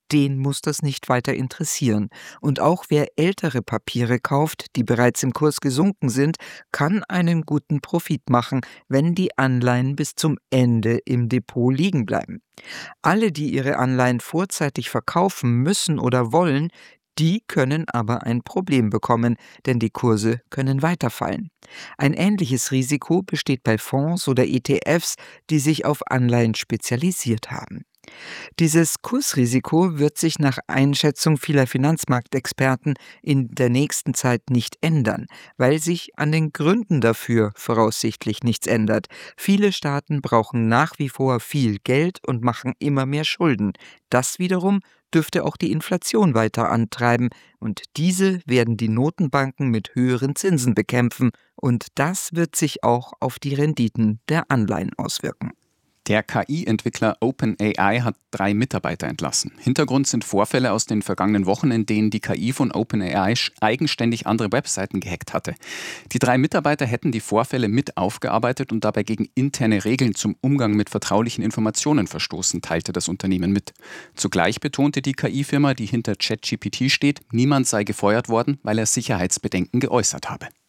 den muss das nicht weiter interessieren. Und auch wer ältere Papiere kauft, die bereits im Kurs gesunken sind, kann einen guten Profit machen, wenn die Anleihen bis zum Ende im Depot liegen bleiben. Alle, die ihre Anleihen vorzeitig verkaufen müssen oder wollen, die können aber ein Problem bekommen, denn die Kurse können weiterfallen. Ein ähnliches Risiko besteht bei Fonds oder ETFs, die sich auf Anleihen spezialisiert haben. Dieses Kursrisiko wird sich nach Einschätzung vieler Finanzmarktexperten in der nächsten Zeit nicht ändern, weil sich an den Gründen dafür voraussichtlich nichts ändert. Viele Staaten brauchen nach wie vor viel Geld und machen immer mehr Schulden. Das wiederum dürfte auch die Inflation weiter antreiben, und diese werden die Notenbanken mit höheren Zinsen bekämpfen, und das wird sich auch auf die Renditen der Anleihen auswirken. Der KI-Entwickler OpenAI hat 3 Mitarbeiter entlassen. Hintergrund sind Vorfälle aus den vergangenen Wochen, in denen die KI von OpenAI eigenständig andere Webseiten gehackt hatte. Die 3 Mitarbeiter hätten die Vorfälle mit aufgearbeitet und dabei gegen interne Regeln zum Umgang mit vertraulichen Informationen verstoßen, teilte das Unternehmen mit. Zugleich betonte die KI-Firma, die hinter ChatGPT steht, niemand sei gefeuert worden, weil er Sicherheitsbedenken geäußert habe.